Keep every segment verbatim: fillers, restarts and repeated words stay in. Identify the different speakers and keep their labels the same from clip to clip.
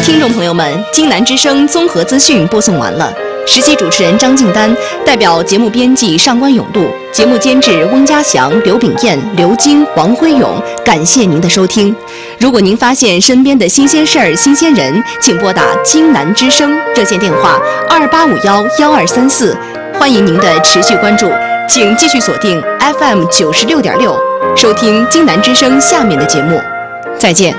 Speaker 1: 听众朋友们，京南之声综合资讯播送完了。实习主持人张静丹代表节目编辑上官永路，节目监制翁家祥、刘炳燕、刘晶、黄辉勇，感谢您的收听。如果您发现身边的新鲜事儿、新鲜人，请拨打京南之声热线电话二八五幺幺二三四，欢迎您的持续关注。请继续锁定 F M 九十六点六，收听京南之声下面的节目。再见。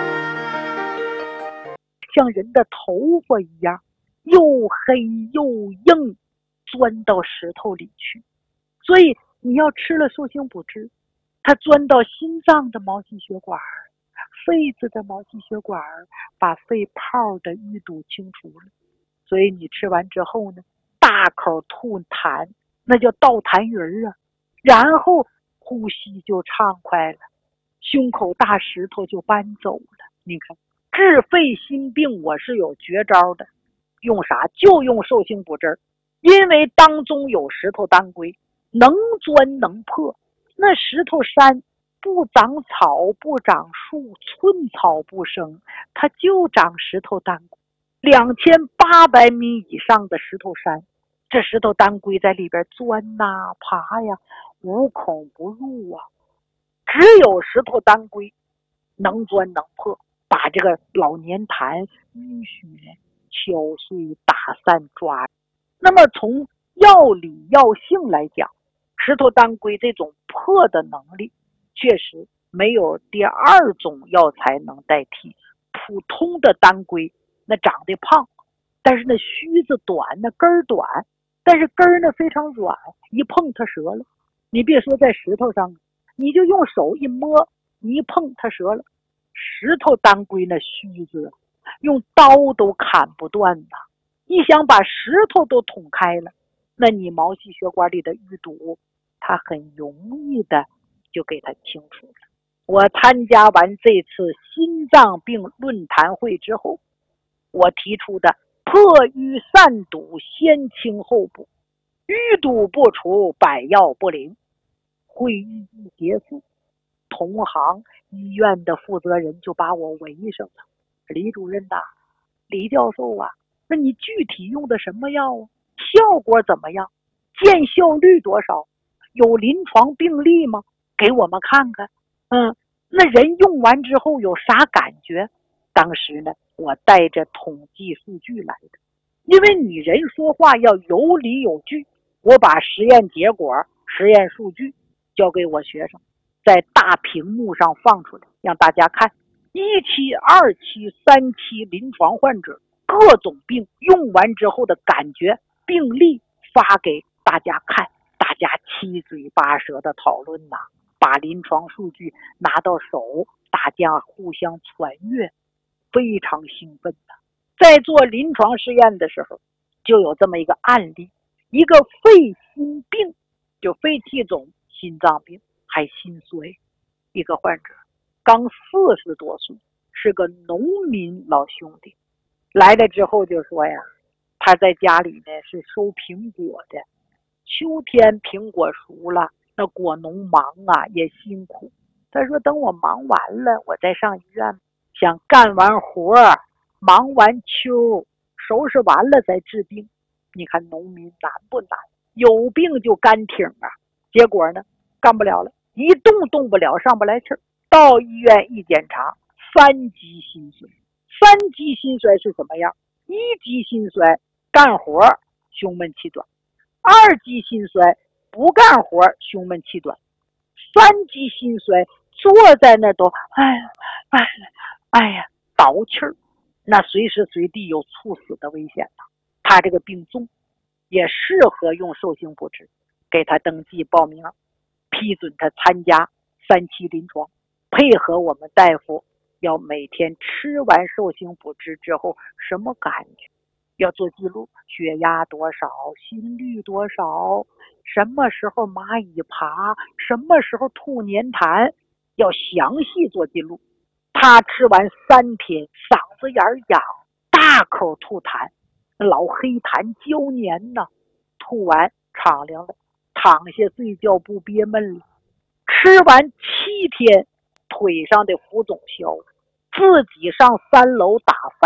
Speaker 2: 像人的头发一样，又黑又硬，钻到石头里去。所以你要吃了寿星补之，它钻到心脏的毛细血管、肺子的毛细血管，把肺泡的淤堵清除了。所以你吃完之后呢，大口吐痰，那叫倒痰盂啊，然后呼吸就畅快了，胸口大石头就搬走了。你看治肺心病我是有绝招的，用啥？就用寿星补之，因为当中有石头当归，能钻能破。那石头山不长草不长树，寸草不生，它就长石头当归。两千八百米以上的石头山，这石头当归在里边钻呐、啊、爬呀，无孔不入啊。只有石头当归能钻能破，把这个老年痰淤血敲碎打散抓。那么从药理药性来讲，石头当归这种破的能力确实没有第二种药材能代替。普通的当归那长得胖，但是那须子短，那根儿短，但是根儿呢非常软，一碰它折了。你别说在石头上，你就用手一摸，你一碰它折了。石头当归那须子用刀都砍不断呐，你想把石头都捅开了，那你毛细血管里的淤堵它很容易的就给它清除了。我参加完这次心脏病论坛会之后，我提出的破瘀散堵先清后补，淤堵不除百药不灵，会议一结束，同行医院的负责人就把我围上了。李主任呐、啊，李教授啊，那你具体用的什么药啊？效果怎么样？见效率多少？有临床病例吗？给我们看看。嗯，那人用完之后有啥感觉？当时呢，我带着统计数据来的，因为你人说话要有理有据。我把实验结果、实验数据交给我学生，在大屏幕上放出来，让大家看一期、二期、三期临床患者各种病用完之后的感觉、病例发给大家看，大家七嘴八舌的讨论呐、啊，把临床数据拿到手，大家互相传阅，非常兴奋的。在做临床试验的时候，就有这么一个案例，一个肺心病，就肺气肿、心脏病还心衰，一个患者刚四十多岁，是个农民老兄弟。来了之后就说呀，他在家里呢是收苹果的，秋天苹果熟了，那果农忙啊也辛苦。他说等我忙完了我再上医院，想干完活忙完秋收拾完了再治病。你看农民难不难？有病就干挺啊，结果呢干不了了，一动动不了，上不来气儿。到医院一检查，三级心衰。三级心衰是什么样？一级心衰干活胸闷气短，二级心衰不干活胸闷气短，三级心衰坐在那都哎呀哎呀哎呀倒气儿，那随时随地有猝死的危险呐。他这个病重，也适合用寿星补之，给他登记报名，批准他参加三期临床，配合我们大夫要每天吃完寿星补之之后什么感觉，要做记录，血压多少，心率多少，什么时候蚂蚁爬，什么时候吐黏痰，要详细做记录。他吃完三天嗓子眼痒，大口吐痰，老黑痰胶黏呢，吐完敞亮了，躺下睡觉不憋闷了。吃完七天，腿上的浮肿消了，自己上三楼打饭，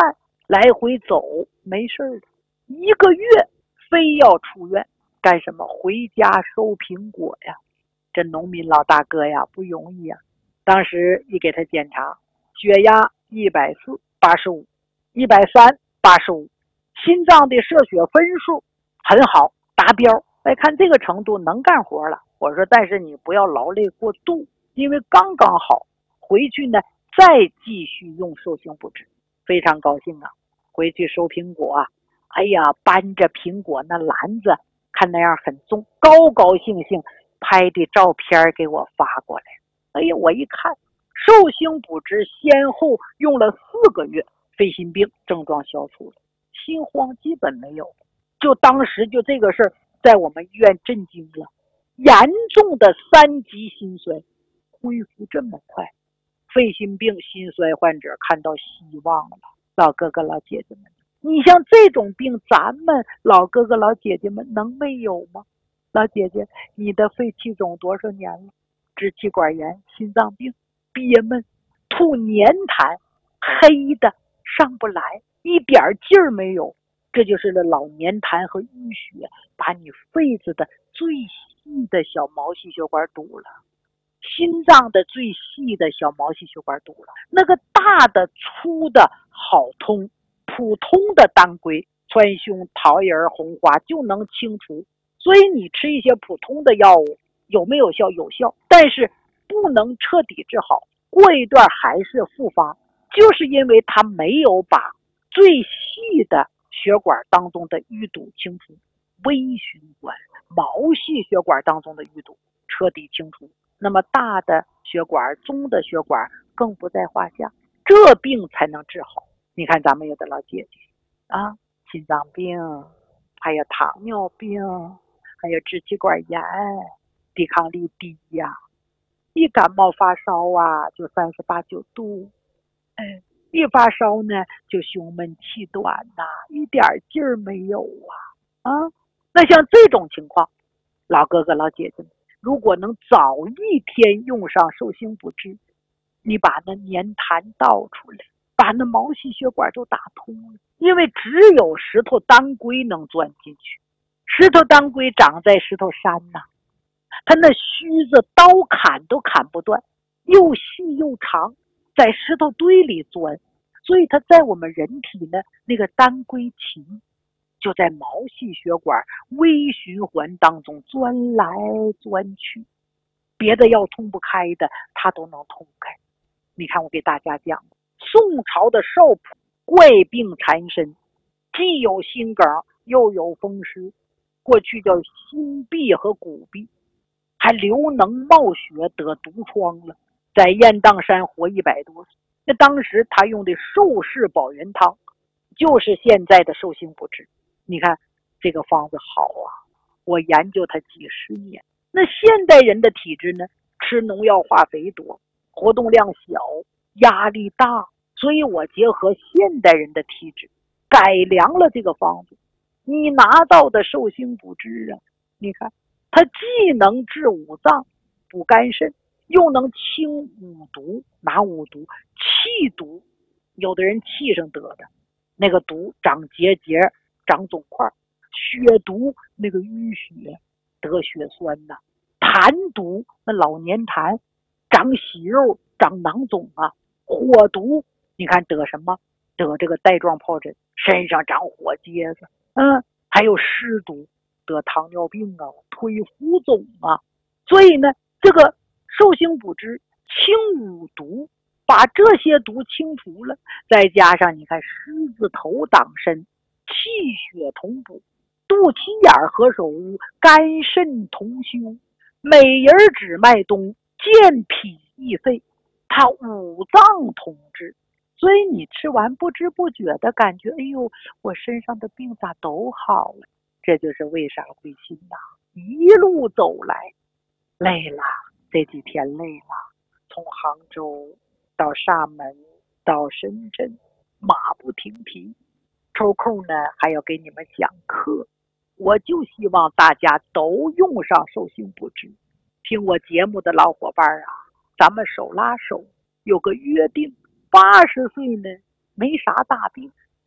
Speaker 2: 来回走没事的，一个月非要出院干什么？回家收苹果呀。这农民老大哥呀不容易呀。当时一给他检查，血压一百四八十五，一百三八十五，心脏的射血分数很好，达标。哎，看这个程度能干活了。我说，但是你不要劳累过度，因为刚刚好。回去呢，再继续用寿星补脂。非常高兴啊，回去收苹果啊，哎呀，搬着苹果那篮子，看那样很重，高高兴兴拍的照片给我发过来。哎呀，我一看，寿星补脂先后用了四个月，肺心病症状消除了，心慌基本没有。就当时就这个事儿，在我们医院震惊了，严重的三级心衰恢复这么快。肺心病心衰患者看到希望了。老哥哥老姐姐们，你像这种病咱们老哥哥老姐姐们能没有吗？老姐姐，你的肺气肿多少年了？支气管炎、心脏病、憋闷、吐黏痰，黑的上不来，一点劲儿没有。这就是了老年痰和淤血把你肺子的最细的小毛细血管堵了，心脏的最细的小毛细血管堵了，那个大的粗的好通，普通的当归、川芎、桃仁、红花就能清除。所以你吃一些普通的药物有没有效？有效，但是不能彻底治好，过一段还是复发，就是因为它没有把最细的血管当中的淤堵清除，微循环毛细血管当中的淤堵彻底清除，那么大的血管、中的血管更不在话下，这病才能治好。你看咱们有的老姐姐啊，心脏病，还有糖尿病，还有支气管炎，抵抗力低呀、啊，一感冒发烧啊就三十八九度，哎，一发烧呢就胸闷气短呐、啊，一点劲儿没有啊啊！那像这种情况，老哥哥老姐姐们，如果能早一天用上寿星补脂，你把那黏痰倒出来，把那毛细血管都打通了，因为只有石头当归能钻进去。石头当归长在石头山呐、啊，它那须子刀砍都砍不断，又细又长，在石头堆里钻，所以它在我们人体呢，那个当归芹就在毛细血管微循环当中钻来钻去，别的药通不开的它都能通开。你看我给大家讲，宋朝的少普怪病缠身，既有心梗又有风湿，过去叫心痹和骨痹，还流脓冒血得毒疮了，在雁荡山活一百多岁。那当时他用的寿氏保元汤就是现在的寿星补脂。你看这个方子好啊，我研究它几十年。那现代人的体质呢，吃农药化肥多，活动量小，压力大，所以我结合现代人的体质改良了这个方子。你拿到的寿星补脂啊，你看它既能治五脏补肝肾，又能清五毒。哪五毒？气毒，有的人气上得的那个毒，长结节长肿块；血毒，那个淤血得血栓呐；痰毒，那老年痰长息肉长囊肿啊；火毒，你看得什么？得这个带状疱疹，身上长火疖子。嗯，还有湿毒，得糖尿病啊，腿浮肿啊。所以呢，这个寿星补脂清五毒，把这些毒清除了，再加上你看狮子头党参，气血同补，肚脐眼何首乌，肝肾同修，美人指脉冬，健脾益肺，它五脏同治。所以你吃完不知不觉的感觉，哎呦，我身上的病咋都好了？这就是为啥会信呐、啊？一路走来，累了，这几天累了，从杭州到厦门到深圳，马不停蹄。抽空呢还要给你们讲课，我就希望大家都用上寿星补脂。听我节目的老伙伴啊，咱们手拉手，有个约定。八十岁呢没啥大病，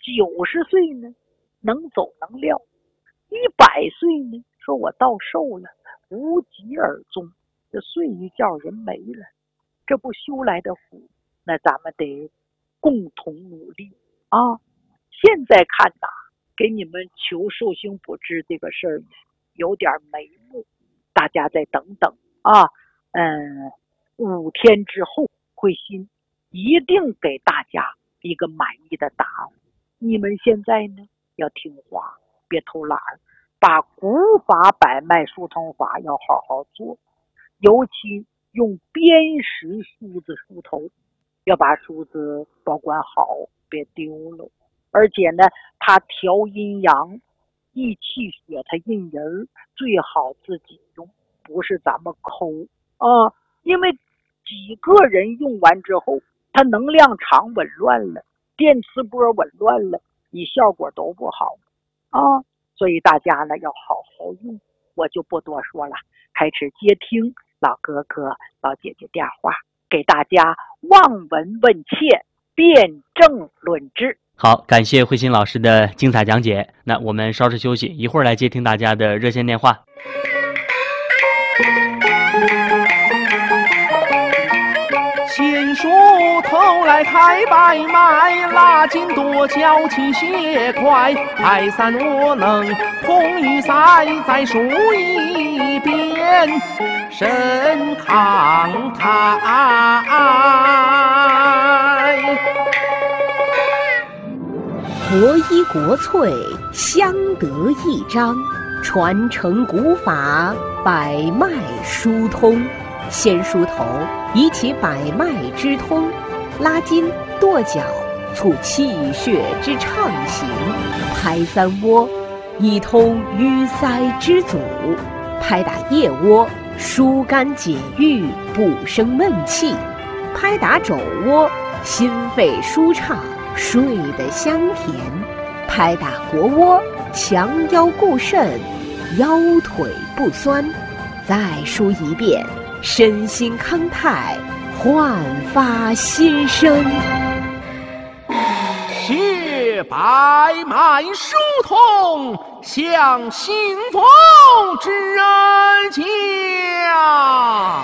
Speaker 2: 九十岁呢，能走能撂；一百岁呢，说我到寿了，无疾而终，这睡一觉人没了，这不修来的福，那咱们得共同努力啊！现在看呐，给你们求寿星卜支这个事儿有点眉目，大家再等等啊。嗯，五天之后，慧心一定给大家一个满意的答案。你们现在呢要听话，别偷懒，把古法百脉疏通法要好好做，尤其用砭石梳子梳头，要把梳子保管好，别丢了。而且呢，它调阴阳、益气血，它印人最好自己用，不是咱们抠啊。因为几个人用完之后，它能量场紊乱了，电磁波紊乱了，你效果都不好啊。所以大家呢要好好用，我就不多说了，开始接听老哥哥、老姐姐电话，给大家望闻问切，辩证论治。
Speaker 3: 好，感谢慧心老师的精彩讲解。那我们稍事休息，一会儿来接听大家的热线电话。
Speaker 4: 先梳头来开百脉，拉筋多交气血快。排散我能通一塞，再梳一遍身康泰。
Speaker 5: 国医国粹，相得益彰，传承古法，百脉疏通。先梳头，以起百脉之通；拉筋跺脚，促气血之畅行；拍三窝，以通淤塞之阻；拍打腋窝，疏肝解郁，补生闷气；拍打肘窝，心肺舒畅，睡得香甜；拍打腘窝，强腰固肾，腰腿不酸。再梳一遍，身心康泰，焕发新生。
Speaker 4: 血百脉疏通，向幸福之人家。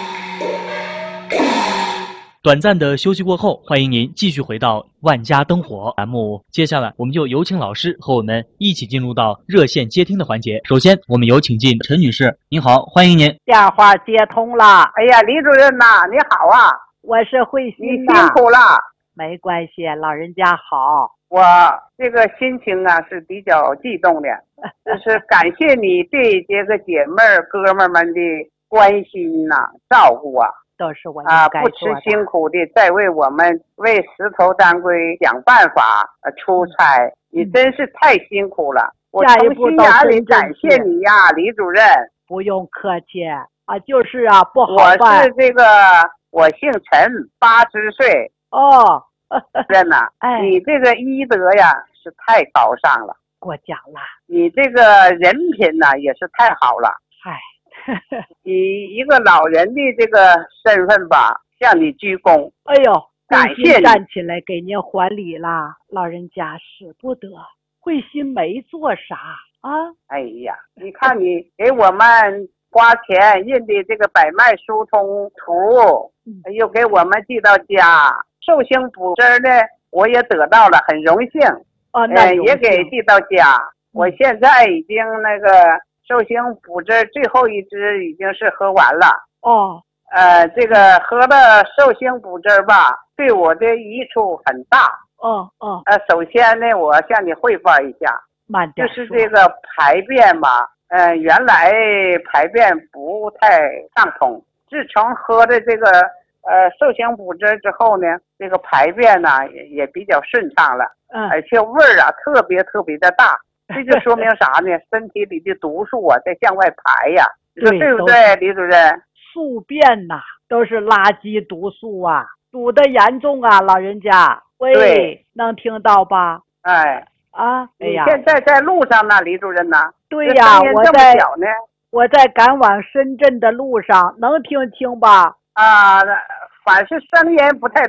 Speaker 3: 短暂的休息过后，欢迎您继续回到万家灯火栏目。接下来我们就有请老师和我们一起进入到热线接听的环节。首先我们有请进陈女士，您好，欢迎您。
Speaker 2: 电话接通了。
Speaker 6: 哎呀，李主任呐，你好啊，
Speaker 2: 我是慧心
Speaker 6: 你
Speaker 2: 呐。
Speaker 6: 辛苦了。
Speaker 2: 没关系，老人家好。
Speaker 6: 我这个心情啊是比较激动的，就是感谢你对这个姐妹儿哥们儿们的关心呐、啊、照顾啊。
Speaker 2: 都是我
Speaker 6: 啊，不辞辛苦的在为我们为石头当归想办法呃出差，嗯、你真是太辛苦了，我从心眼里感谢你呀，李主任。
Speaker 2: 不用客气啊，就是啊，不好办。
Speaker 6: 我是这个，我姓陈，八十岁。
Speaker 2: 哦，
Speaker 6: 真的，哎，你这个医德呀是太高尚了，
Speaker 2: 过奖了。
Speaker 6: 你这个人品呢也是太好了，
Speaker 2: 嗨。
Speaker 6: 以一个老人的这个身份吧，向你鞠躬。
Speaker 2: 哎呦，
Speaker 6: 感谢你
Speaker 2: 站起来给您还礼啦，老人家使不得，慧心没做啥啊。
Speaker 6: 哎呀，你看你给我们花钱印的这个百脉疏通图，嗯、又给我们寄到家，寿星卜支呢，我也得到了，很荣幸。
Speaker 2: 哦，那
Speaker 6: 呃、也给寄到家。嗯、我现在已经那个。寿星卜支最后一支已经是喝完了
Speaker 2: 哦，
Speaker 6: 呃，这个喝了寿星卜支吧，对我的益处很大。
Speaker 2: 哦哦，
Speaker 6: 呃，首先呢，我向你汇报一下，
Speaker 2: 慢点
Speaker 6: 就是这个排便吧，呃，原来排便不太畅通，自从喝的这个呃寿星卜支之后呢，这个排便呢也也比较顺畅了，
Speaker 2: 嗯，
Speaker 6: 而且味儿啊特别特别的大。这就说明啥呢？身体里的毒素啊在向外排呀，你说对不对，李主任？
Speaker 2: 宿便呐、啊，都是垃圾毒素啊，堵得严重啊，老人家。喂，
Speaker 6: 对，
Speaker 2: 能听到吧？
Speaker 6: 哎，
Speaker 2: 啊，哎呀，
Speaker 6: 你现在在路上呢，李主任呢？
Speaker 2: 对呀，我在
Speaker 6: 呢，
Speaker 2: 我在赶往深圳的路上，能听清吧？
Speaker 6: 啊，反是声音不太大。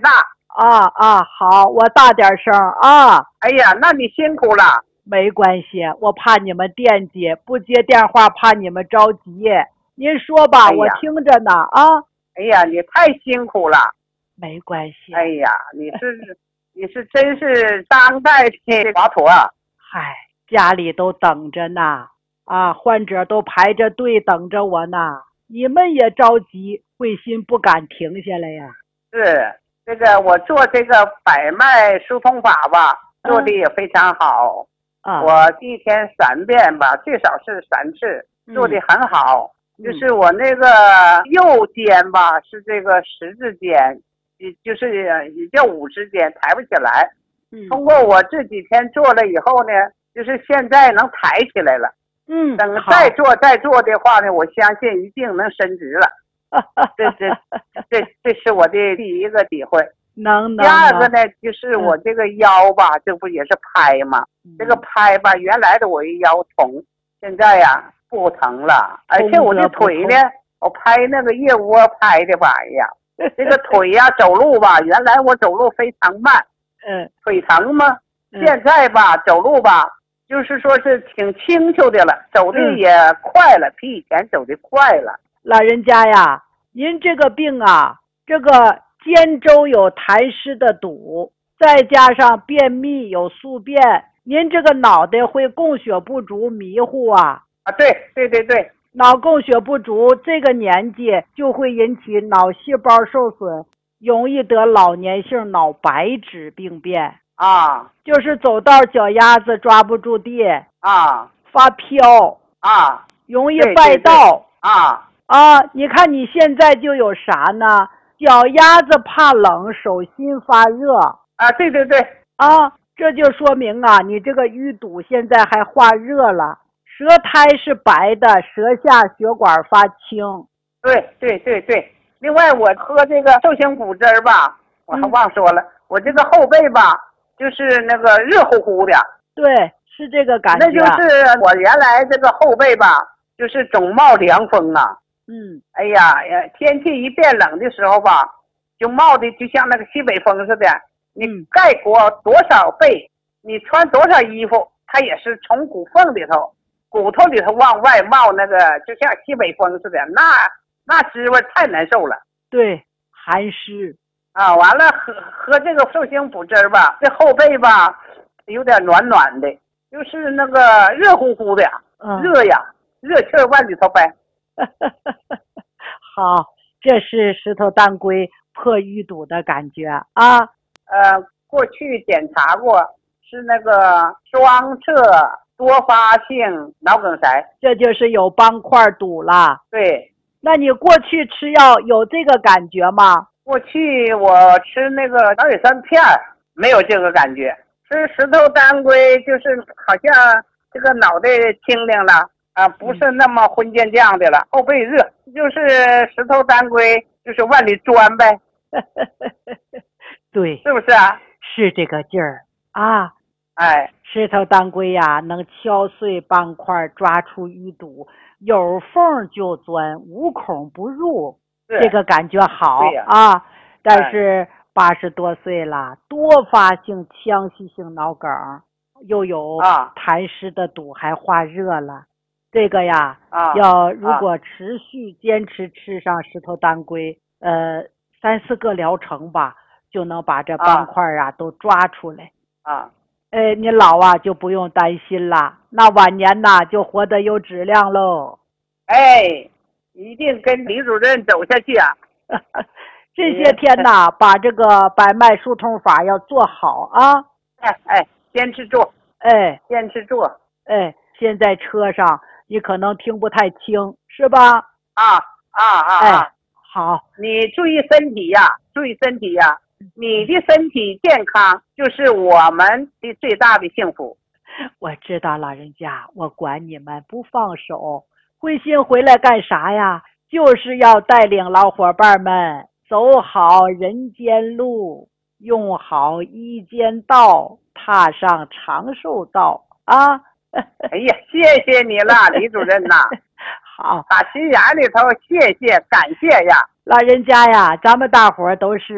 Speaker 2: 啊啊，好，我大点声啊。
Speaker 6: 哎呀，那你辛苦了。
Speaker 2: 没关系，我怕你们惦记，不接电话怕你们着急。您说吧，
Speaker 6: 哎呀
Speaker 2: 我听着呢啊。
Speaker 6: 哎呀，你太辛苦了。
Speaker 2: 没关系。
Speaker 6: 哎呀，你是你是真是当代的华佗啊。
Speaker 2: 嗨，家里都等着呢，啊，患者都排着队等着我呢。你们也着急，慧心不敢停下来呀。
Speaker 6: 是这个，我做这个百脉疏通法吧，做的也非常好。
Speaker 2: 啊，
Speaker 6: 我一天三遍吧，最少是三次，做的很好。
Speaker 2: 嗯、
Speaker 6: 就是我那个右肩吧，是这个十字肩，就是也叫五十肩，抬不起来。
Speaker 2: 嗯，
Speaker 6: 通过我这几天做了以后呢，就是现在能抬起来了。
Speaker 2: 嗯，
Speaker 6: 等再做再做的话呢，我相信一定能伸直了。这这这这是我的第一个体会。
Speaker 2: 能能。
Speaker 6: 第二个呢，就是我这个腰吧，这不也是拍吗？
Speaker 2: 嗯、
Speaker 6: 这个拍吧，原来的我一腰疼，现在呀不疼了，而且我的腿呢，我拍那个腋窝拍的吧，哎呀，这个腿呀走路吧，原来我走路非常慢，
Speaker 2: 嗯，
Speaker 6: 腿疼吗？
Speaker 2: 嗯、
Speaker 6: 现在吧走路吧，就是说是挺轻巧的了，走的也快了，嗯、比以前走的快了。
Speaker 2: 老人家呀，您这个病啊，这个肩周有痰湿的堵，再加上便秘有宿便，您这个脑袋会供血不足迷糊啊。
Speaker 6: 啊，对对对对，
Speaker 2: 脑供血不足，这个年纪就会引起脑细胞受损，容易得老年性脑白质病变
Speaker 6: 啊，
Speaker 2: 就是走道脚丫子抓不住地
Speaker 6: 啊，
Speaker 2: 发飘
Speaker 6: 啊，
Speaker 2: 容易败道
Speaker 6: 啊
Speaker 2: 啊！你看你现在就有啥呢？脚丫子怕冷，手心发热
Speaker 6: 啊，对对对
Speaker 2: 啊，这就说明啊，你这个淤堵现在还化热了。舌苔是白的，舌下血管发青。
Speaker 6: 对对对对。另外，我喝这个寿星谷汁儿吧，我还忘说了，嗯、我这个后背吧，就是那个热乎乎的。
Speaker 2: 对，是这个感觉。
Speaker 6: 那就是我原来这个后背吧，就是总冒凉风啊。
Speaker 2: 嗯。
Speaker 6: 哎呀呀，天气一变冷的时候吧，就冒的就像那个西北风似的。你盖裹多少被，你穿多少衣服，它也是从骨缝里头。骨头里头往外冒那个，就像西北风似的，那那滋味太难受了。
Speaker 2: 对，寒湿
Speaker 6: 啊，完了喝喝这个寿星补汁儿吧，这后背吧有点暖暖的，就是那个热乎乎的，
Speaker 2: 嗯、
Speaker 6: 热呀，热气儿往里头掰。
Speaker 2: 好，这是石头当归破淤堵的感觉啊。
Speaker 6: 呃，过去检查过，是那个双侧多发性脑梗塞，
Speaker 2: 这就是有斑块堵了。
Speaker 6: 对，
Speaker 2: 那你过去吃药有这个感觉吗？
Speaker 6: 过去我吃那个小野参片没有这个感觉，吃石头当归就是好像这个脑袋清灵了啊，不是那么昏健犟的了，后背热，就是石头当归就是往里钻呗。
Speaker 2: 对，
Speaker 6: 是不是啊？
Speaker 2: 是这个劲儿啊。
Speaker 6: 哎，
Speaker 2: 石头当归呀，能敲碎斑块，抓出淤堵，有缝就钻，无孔不入，这个感觉好啊。但是八十多岁了，多发性腔隙性脑梗，又有痰湿的堵，还化热了。这个呀，
Speaker 6: 啊、
Speaker 2: 要如果持续坚持吃上石头当归，呃，三四个疗程吧，就能把这斑块啊都抓出来
Speaker 6: 啊。
Speaker 2: 哎，你老啊就不用担心了，那晚年呐就活得有质量喽。
Speaker 6: 哎，一定跟李主任走下去啊！
Speaker 2: 这些天呐，把这个百脉疏通法要做好啊！
Speaker 6: 哎哎，坚持做，
Speaker 2: 哎，
Speaker 6: 坚持做，
Speaker 2: 哎，现在车上你可能听不太清，是吧？
Speaker 6: 啊啊啊！
Speaker 2: 哎，好，
Speaker 6: 你注意身体呀，注意身体呀。你的身体健康就是我们的最大的幸福。
Speaker 2: 我知道老人家，我管你们不放手。慧心回来干啥呀？就是要带领老伙伴们走好人间路，用好医间道，踏上长寿道啊！
Speaker 6: 哎呀，谢谢你了，李主任呐！
Speaker 2: 好，
Speaker 6: 打心眼里头谢谢感谢呀。
Speaker 2: 老人家呀，咱们大伙儿都是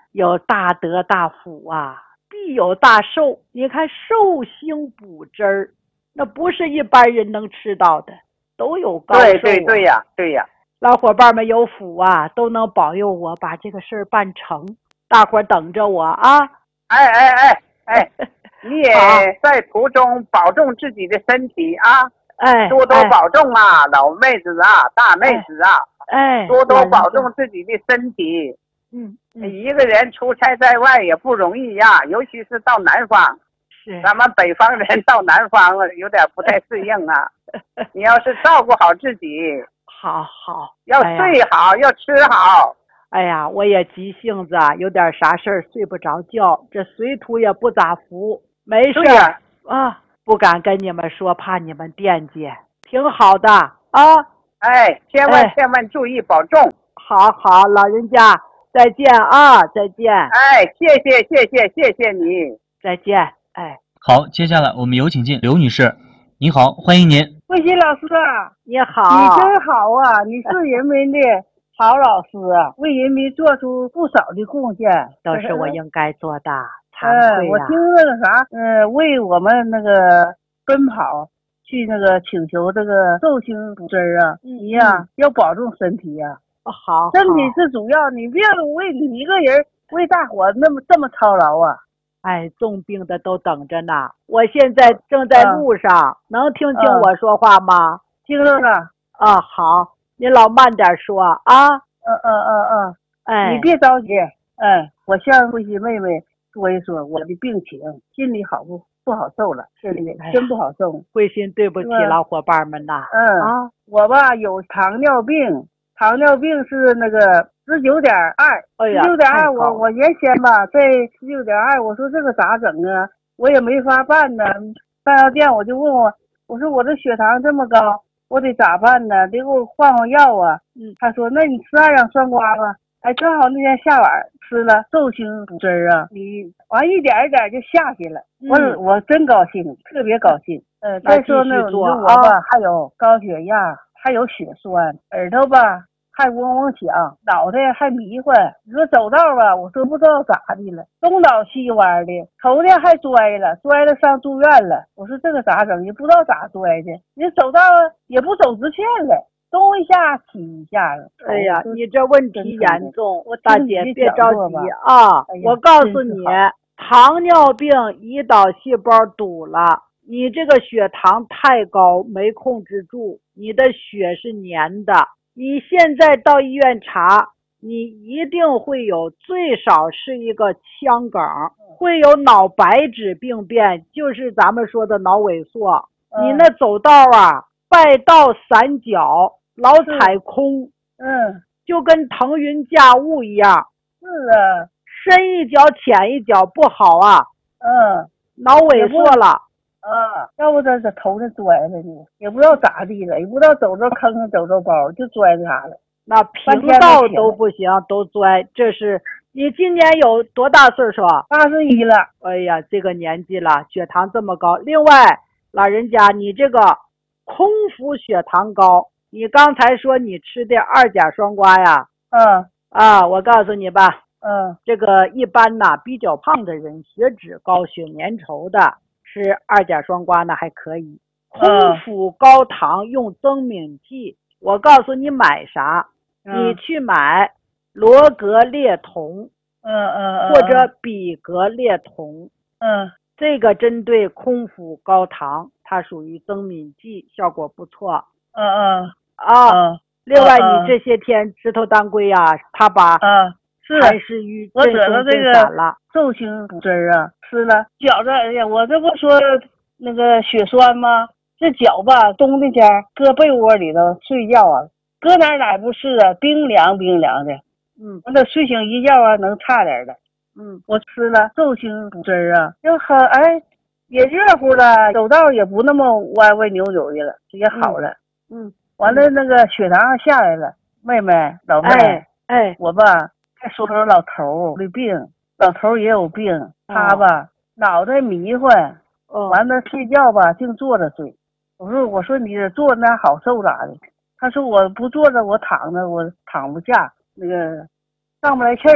Speaker 2: 有大德大福啊，必有大寿。你看寿星补汁儿，那不是一般人能吃到的，都有高寿、啊。
Speaker 6: 对对对呀，对呀。
Speaker 2: 老伙伴们有福啊，都能保佑我把这个事儿办成。大伙儿等着我啊！
Speaker 6: 哎哎哎哎，你也在途中保重自己的身体啊！
Speaker 2: 哎，
Speaker 6: 多多保重啊，哎、老妹子啊，大妹子啊，
Speaker 2: 哎，
Speaker 6: 多多保重自己的身体。
Speaker 2: 嗯，嗯
Speaker 6: 一个人出差在外也不容易呀、啊，尤其是到南方。
Speaker 2: 是，
Speaker 6: 咱们北方人到南方有点不太适应啊。你要是照顾好自己，
Speaker 2: 好好，
Speaker 6: 要睡好，哎、要吃好。
Speaker 2: 哎呀，我也急性子啊，有点啥事儿睡不着觉，这水土也不咋服，没事
Speaker 6: 儿
Speaker 2: 啊，不敢跟你们说，怕你们惦记，挺好的啊。
Speaker 6: 哎，千万千万注意保重。哎、
Speaker 2: 好好，老人家再见啊，再见。
Speaker 6: 哎，谢谢谢谢谢谢你，
Speaker 2: 再见。哎，
Speaker 3: 好，接下来我们有请进刘女士。您好，欢迎您。
Speaker 7: 慧心老师啊，
Speaker 2: 你好，
Speaker 7: 你真好啊，你是人民的好老师啊，为人民做出不少的贡献，
Speaker 2: 都是我应该做的。惭愧
Speaker 7: 呀、呃！我听那个啥，呃，为我们那个奔跑去那个请求这个寿星补汁儿啊，
Speaker 2: 嗯、
Speaker 7: 你呀、啊、要保重身体呀、
Speaker 2: 啊哦。好，
Speaker 7: 身体是主要，你别为你一个人为大伙那么这么操劳啊。
Speaker 2: 哎，重病的都等着呢，我现在正在路上，嗯、能听清我说话吗？
Speaker 7: 嗯、听着了。
Speaker 2: 啊，好，你老慢点说啊。
Speaker 7: 嗯嗯嗯嗯，
Speaker 2: 哎，
Speaker 7: 你别着急。哎，我向慧心妹妹说一说我的病情，心里好不不好受了，是的，真不好受。
Speaker 2: 慧心，对不起老伙伴们呐。
Speaker 7: 嗯啊，我吧有糖尿病，糖尿病是那个十九点二，十九点二，我我原先吧在十九点二，我说这个咋整啊？我也没法办呢。上药店我就问我，我说我这血糖这么高，我得咋办呢？得给我换换药啊。
Speaker 2: 嗯，
Speaker 7: 他说那你吃二氧酸瓜吧。哎，正好那天下晚吃了寿星补汁儿啊，你完一点一点就下去了。嗯、我我真高兴，特别高兴。呃，再说呢，你说我吧、啊、还有高血压，还有血栓，耳朵吧还嗡嗡响，脑袋还迷糊。你说走道吧，我说不知道咋的了，东倒西歪的，头呢还摔了，摔了上住院了。我说这个咋整？也不知道咋摔的，你走道也不走直线了。东一下西一下了，
Speaker 2: 哎呀，你这问题严重，我大姐别着急啊！
Speaker 7: 哎、
Speaker 2: 我告诉你，糖尿病胰岛细胞堵了，你这个血糖太高没控制住，你的血是粘的。你现在到医院查，你一定会有最少是一个腔梗，会有脑白质病变，就是咱们说的脑萎缩。
Speaker 7: 嗯、
Speaker 2: 你那走道啊，拜道散脚。老踩空，
Speaker 7: 嗯，
Speaker 2: 就跟腾云驾雾一样。
Speaker 7: 是啊，
Speaker 2: 深一脚浅一脚不好啊。
Speaker 7: 嗯，
Speaker 2: 脑萎缩了。
Speaker 7: 啊，要不这这头就摔了呢，也不知道咋地了，也不知道走着坑走着包就摔那啥了。
Speaker 2: 那平道都不行，都摔。这是你今年有多大岁数？
Speaker 7: 八十一了。
Speaker 2: 哎呀，这个年纪了，血糖这么高。另外，老人家，你这个空腹血糖高。你刚才说你吃的二甲双胍呀？
Speaker 7: 嗯
Speaker 2: 啊，我告诉你吧，
Speaker 7: 嗯，
Speaker 2: 这个一般呐，比较胖的人，血脂高、血粘稠的，吃二甲双胍呢还可以。空腹高糖用增敏剂，我告诉你买啥，
Speaker 7: 嗯、
Speaker 2: 你去买罗格列酮，
Speaker 7: 嗯嗯，
Speaker 2: 或者比格列酮，
Speaker 7: 嗯，
Speaker 2: 这个针对空腹高糖，它属于增敏剂，效果不错。
Speaker 7: 嗯嗯。
Speaker 2: 啊、
Speaker 7: 嗯，
Speaker 2: 另外你这些天石头当归啊，他把
Speaker 7: 啊是
Speaker 2: 痰湿瘀
Speaker 7: 我得了这个寿星补汁儿啊，吃了觉着，哎呀，我这不说那个血栓吗？这脚吧，冬天搁被窝里头睡觉啊，搁哪哪不是啊，冰凉冰凉的，
Speaker 2: 嗯，
Speaker 7: 那睡醒一觉啊，能差点的，
Speaker 2: 嗯，
Speaker 7: 我吃了寿星补汁儿啊，就很哎也热乎了，走道也不那么歪歪扭扭的了，也好了，
Speaker 2: 嗯。嗯
Speaker 7: 完了，那个血糖下来了，妹妹，老妹，
Speaker 2: 哎，哎
Speaker 7: 我吧，再说说老头的病，老头也有病，他吧、哦、脑袋迷糊，
Speaker 2: 哦、
Speaker 7: 完了睡觉吧，净坐着睡。我说，我说你坐那好受咋的？他说我不坐着，我躺着，我躺不下，那个上不来气儿，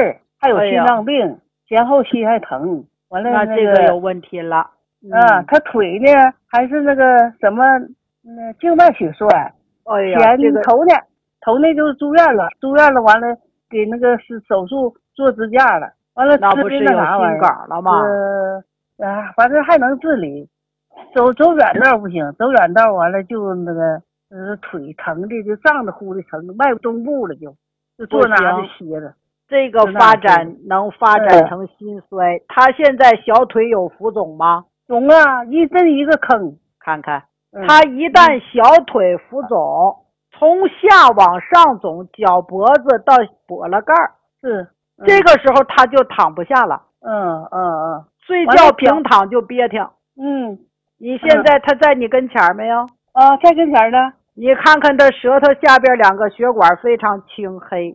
Speaker 7: 还有心脏病，哎、前后期还疼。完了、那个，
Speaker 2: 那这个有问题了。
Speaker 7: 嗯、啊，他腿呢还是那个什么，嗯，静脉血栓。
Speaker 2: 哎呀，
Speaker 7: 前、
Speaker 2: 这个、
Speaker 7: 头呢，头呢就住院了，住院了，完了给那个是手术做支架了，完了
Speaker 2: 那不是有心梗了吗？
Speaker 7: 呃，啊，反正还能自理，走走远道不行，走远道完了就那个呃腿疼的就胀得乎的疼，迈不动步了就，就坐那就歇着。
Speaker 2: 这个发展能发展成心衰，他现在小腿有浮肿吗？
Speaker 7: 肿啊，一这一个坑，
Speaker 2: 看看，他一旦小腿浮肿，从下往上肿，脚脖子到脖了盖儿，
Speaker 7: 是
Speaker 2: 这个时候他就躺不下了。
Speaker 7: 嗯嗯嗯，
Speaker 2: 睡觉平躺就憋挺。
Speaker 7: 嗯，
Speaker 2: 你现在他在你跟前没有？
Speaker 7: 啊，在跟前呢。
Speaker 2: 你看看他舌头下边两个血管非常青黑。